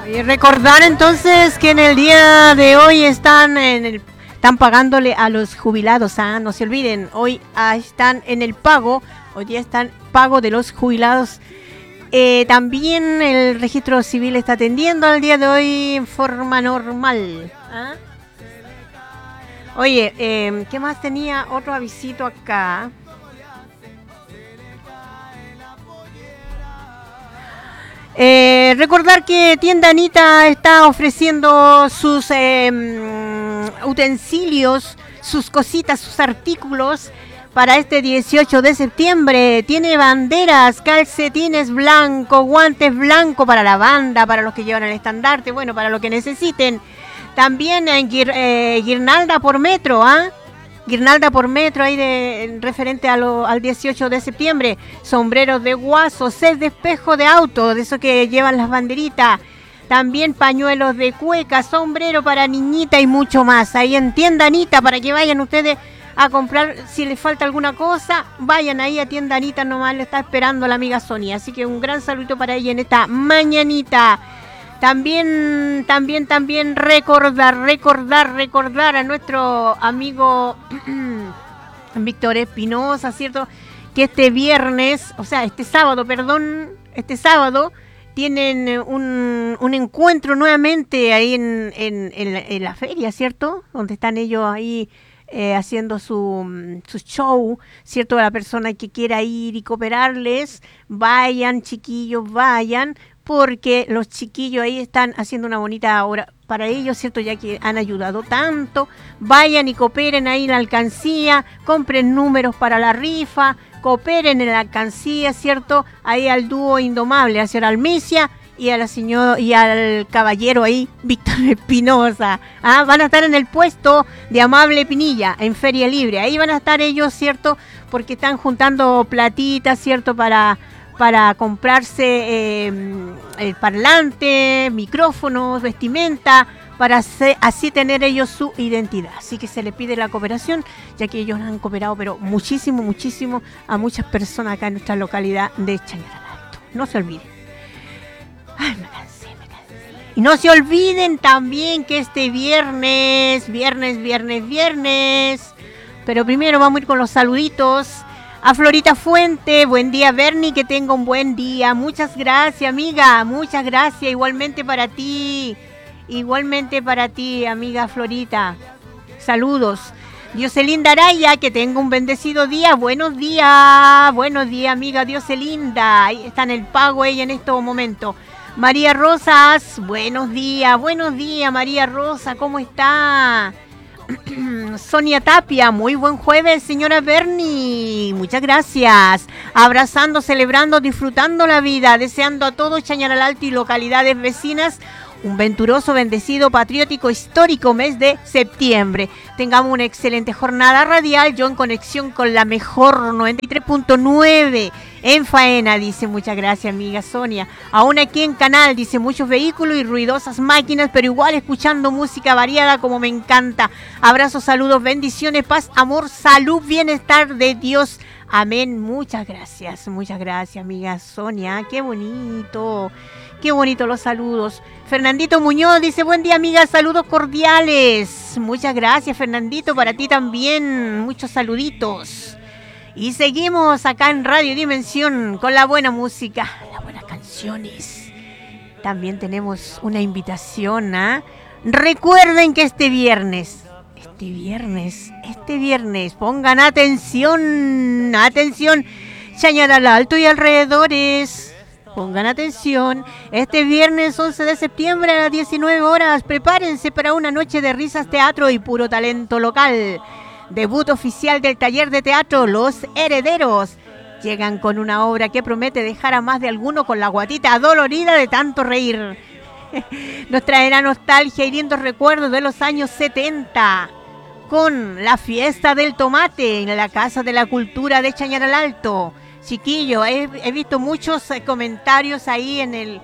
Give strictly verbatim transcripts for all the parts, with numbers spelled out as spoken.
Y recordar entonces que en el día de hoy están en el, están pagándole a los jubilados, ¿ah? No se olviden, hoy ah, están en el pago, hoy día están pago de los jubilados. Eh, también el registro civil está atendiendo al día de hoy en forma normal. ¿Ah? Oye, eh, ¿qué más tenía? Otro avisito acá. Eh, recordar que Tienda Anita está ofreciendo sus eh, utensilios, sus cositas, sus artículos para este dieciocho de septiembre. Tiene banderas, calcetines blancos, guantes blancos para la banda, para los que llevan el estandarte, bueno, para lo que necesiten. También en guir, eh, guirnalda por metro, ¿ah? ¿eh? Guirnalda por metro ahí de referente a lo, al dieciocho de septiembre. Sombreros de guaso, set de espejo de auto, de esos que llevan las banderitas. También pañuelos de cueca, sombrero para niñita y mucho más. Ahí en Tienda Anita para que vayan ustedes a comprar. Si les falta alguna cosa, vayan ahí a Tienda Anita, nomás le está esperando la amiga Sonia. Así que un gran saludo para ella en esta mañanita. También, también, también recordar, recordar, recordar a nuestro amigo Víctor Espinosa, ¿cierto? Que este viernes, o sea, este sábado, perdón, este sábado, tienen un, un encuentro nuevamente ahí en, en, en, la, en la feria, ¿cierto? Donde están ellos ahí eh, haciendo su, su show, ¿cierto? A la persona que quiera ir y cooperarles, vayan, chiquillos, vayan, porque los chiquillos ahí están haciendo una bonita obra para ellos, ¿cierto? Ya que han ayudado tanto. Vayan y cooperen ahí en la alcancía, compren números para la rifa, cooperen en la alcancía, ¿cierto? Ahí al dúo indomable, a señora Almicia y a la señora y al caballero ahí, Víctor Espinosa. Ah, van a estar en el puesto de Amable Pinilla, en Feria Libre. Ahí van a estar ellos, ¿cierto? Porque están juntando platitas, ¿cierto? Para... para comprarse eh, el parlante, micrófonos, vestimenta, para hacer, así tener ellos su identidad. Así que se les pide la cooperación, ya que ellos han cooperado, pero muchísimo, muchísimo a muchas personas acá en nuestra localidad de Chañaral Alto. No se olviden. Ay, me cansé, me cansé. Y no se olviden también que este viernes, viernes, viernes, viernes, pero primero vamos a ir con los saluditos. A Florita Fuente, buen día Bernie, que tenga un buen día. Muchas gracias, amiga, muchas gracias. Igualmente para ti, igualmente para ti, amiga Florita. Saludos. Dioselinda Araya, que tenga un bendecido día. Buenos días, buenos días, amiga Dioselinda. Ahí está en el pago ella en estos momentos. María Rosas, buenos días, buenos días, María Rosa, ¿cómo está? Sonia Tapia, muy buen jueves, señora Bernie, muchas gracias. Abrazando, celebrando, disfrutando la vida, deseando a todos Chañaral Alto y localidades vecinas un venturoso, bendecido, patriótico, histórico mes de septiembre. Tengamos una excelente jornada radial, yo en conexión con la mejor noventa y tres punto nueve en Faena, dice, muchas gracias, amiga Sonia. Aún aquí en Canal, dice, muchos vehículos y ruidosas máquinas, pero igual escuchando música variada como me encanta. Abrazos, saludos, bendiciones, paz, amor, salud, bienestar de Dios. Amén. Muchas gracias, muchas gracias, amiga Sonia. Qué bonito. Qué bonito los saludos. Fernandito Muñoz dice, buen día, amiga, saludos cordiales. Muchas gracias, Fernandito, para ti también. Muchos saluditos. Y seguimos acá en Radio Dimensión con la buena música, las buenas canciones. También tenemos una invitación, ¿ah? Recuerden que este viernes, este viernes, este viernes, pongan atención, atención, Chañaral Alto y alrededores. Pongan atención, este viernes once de septiembre a las diecinueve horas, prepárense para una noche de risas, teatro y puro talento local. Debut oficial del taller de teatro Los Herederos. Llegan con una obra que promete dejar a más de alguno con la guatita dolorida de tanto reír. Nos traerá nostalgia y lindos recuerdos de los años setenta. Con la fiesta del tomate en la Casa de la Cultura de Chañaral Alto. Chiquillo, he, he visto muchos eh, comentarios ahí en el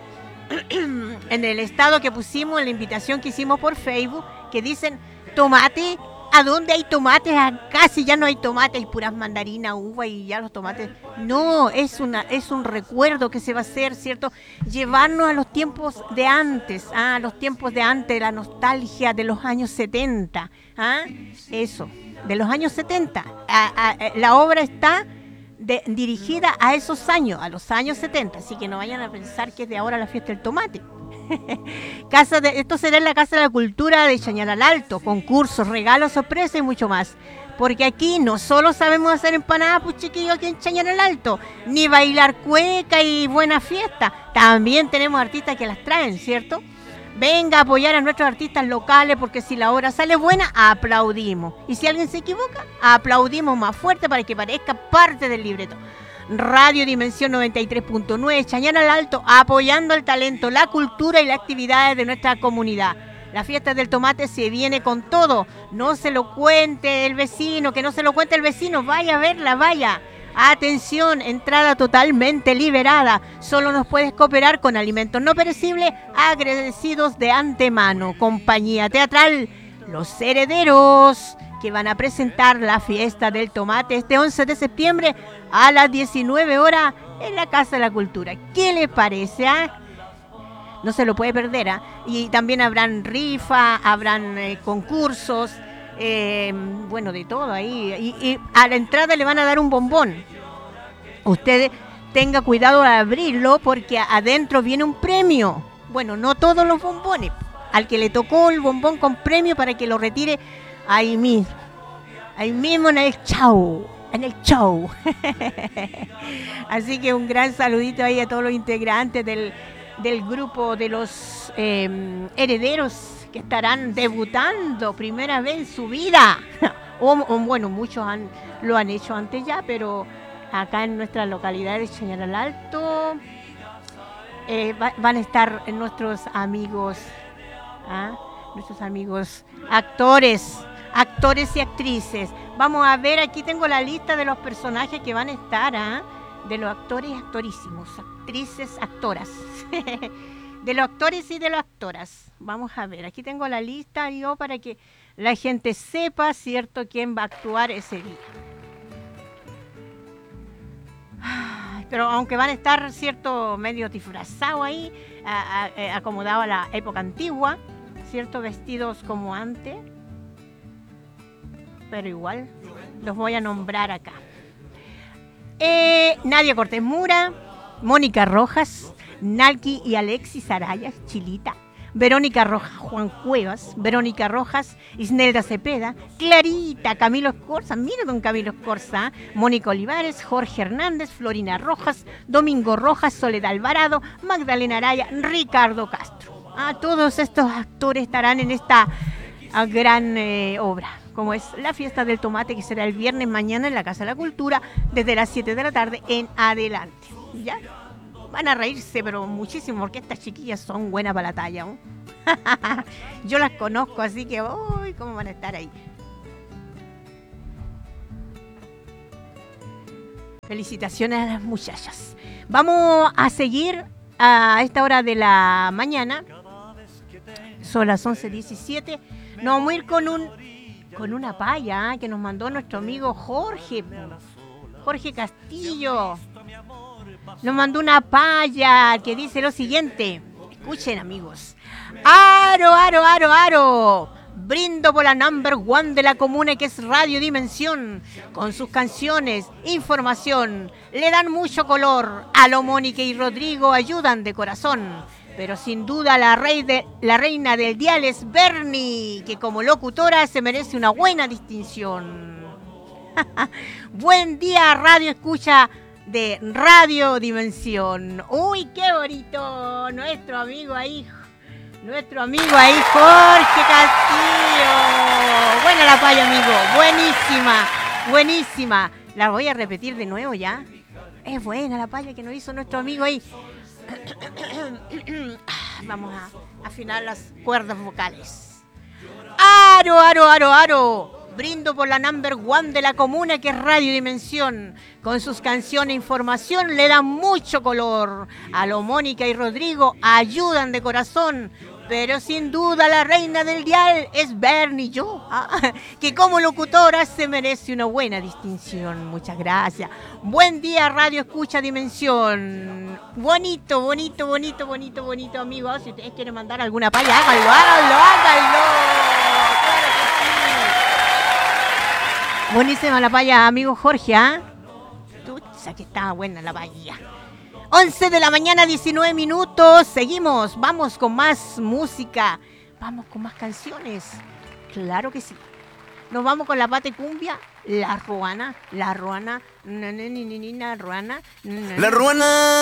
en el estado que pusimos, en la invitación que hicimos por Facebook, que dicen tomate, ¿A dónde hay tomates? Casi ya no hay tomates, hay puras mandarinas, uva y ya los tomates. No, es una es un recuerdo que se va a hacer, ¿cierto? Llevarnos a los tiempos de antes, ¿ah? A los tiempos de antes, la nostalgia de los años setenta. ¿Ah? Eso, de los años setenta. A, a, a, la obra está de, dirigida a esos años, a los años setenta. Así que no vayan a pensar que es de ahora la fiesta del tomate. Casa de, esto será en la Casa de la Cultura de Chañaral Alto, concursos, regalos, sorpresas y mucho más. Porque aquí no solo sabemos hacer empanadas, pues chiquillos, aquí en Chañaral Alto, ni bailar cueca y buena fiesta. También tenemos artistas que las traen, ¿cierto? Venga a apoyar a nuestros artistas locales, porque si la obra sale buena, aplaudimos. Y si alguien se equivoca, aplaudimos más fuerte para que parezca parte del libreto. Radio Dimensión noventa y tres punto nueve, Chañaral Alto, apoyando el talento, la cultura y las actividades de nuestra comunidad. La fiesta del tomate se viene con todo. No se lo cuente el vecino, que no se lo cuente el vecino. Vaya a verla, vaya. Atención, entrada totalmente liberada. Solo nos puedes cooperar con alimentos no perecibles, agradecidos de antemano. Compañía teatral Los Herederos, que van a presentar la fiesta del tomate este once de septiembre a las diecinueve horas en la Casa de la Cultura. ¿Qué le parece? ¿Ah? No se lo puede perder. ¿Ah? Y también habrán rifa, habrán eh, concursos, eh, bueno, de todo ahí. Y, y a la entrada le van a dar un bombón. Usted tenga cuidado al abrirlo porque adentro viene un premio. Bueno, no todos los bombones. Al que le tocó el bombón con premio para que lo retire ahí mismo, ahí mismo en el show, en el show. Así que un gran saludito ahí a todos los integrantes del, del grupo de los eh, herederos que estarán debutando primera vez en su vida. O, o bueno, muchos han, lo han hecho antes ya, pero acá en nuestra localidad de Chañaral Alto eh, va, van a estar nuestros amigos, ¿ah? nuestros amigos actores. Actores y actrices. Vamos a ver, aquí tengo la lista de los personajes que van a estar, ¿eh? De los actores actorísimos, actrices, actoras. De los actores y de las actoras. Vamos a ver, aquí tengo la lista yo para que la gente sepa, ¿cierto?, quién va a actuar ese día. Pero aunque van a estar, ¿cierto?, medio disfrazados ahí, a, a, acomodados a la época antigua, ¿cierto?, vestidos como antes. Pero igual los voy a nombrar acá. Eh, Nadia Cortés Mura, Mónica Rojas, Nalki y Alexis Araya, Chilita, Verónica Rojas, Juan Cuevas, Verónica Rojas, Isnelda Cepeda, Clarita, Camilo Escorza, mira don Camilo Escorza, Mónica Olivares, Jorge Hernández, Florina Rojas, Domingo Rojas, Soledad Alvarado, Magdalena Araya, Ricardo Castro. Ah, todos estos actores estarán en esta ah, gran eh, obra, como es la fiesta del tomate, que será el viernes mañana en la Casa de la Cultura, desde las siete de la tarde en adelante. ¿Ya? Van a reírse, pero muchísimo, porque estas chiquillas son buenas para la talla, ¿no? Yo las conozco, así que, uy, ¿cómo van a estar ahí? Felicitaciones a las muchachas. Vamos a seguir a esta hora de la mañana. Son las once diecisiete. Nos vamos a ir con un con una paya, ¿eh? Que nos mandó nuestro amigo Jorge. Jorge Castillo. Nos mandó una paya que dice lo siguiente. Escuchen, amigos. Aro, aro, aro, aro. Brindo por la number one de la comuna, que es Radio Dimensión. Con sus canciones, información, le dan mucho color. A lo Mónica y Rodrigo ayudan de corazón. Pero sin duda la, rey de, la reina del dial es Bernie, que como locutora se merece una buena distinción. Buen día, Radio Escucha de Radio Dimensión. Uy, qué bonito. Nuestro amigo ahí, nuestro amigo ahí, Jorge Castillo. Buena la paya, amigo. Buenísima, buenísima. La voy a repetir de nuevo ya. Es buena la paya que nos hizo nuestro amigo ahí. Vamos a afinar las cuerdas vocales. Aro, aro, aro, aro. Brindo por la number one de la comuna, que es Radio Dimensión. Con sus canciones e información le dan mucho color. A lo Mónica y Rodrigo ayudan de corazón. Pero sin duda la reina del dial es Bernie yo, ah, que como locutora se merece una buena distinción. Muchas gracias. Buen día, Radio Escucha Dimensión. Bonito, bonito, bonito, bonito, bonito, amigos. Si ustedes quieren mandar alguna paya, háganlo, háganlo, háganlo. Claro que sí. Buenísima la paya, amigo Jorge, ¿ah? Tú sabes que estaba buena la paya. once de la mañana, diecinueve minutos. Seguimos, vamos con más música. Vamos con más canciones. Claro que sí. Nos vamos con la pate cumbia. La ruana, la ruana. La ruana. La ruana.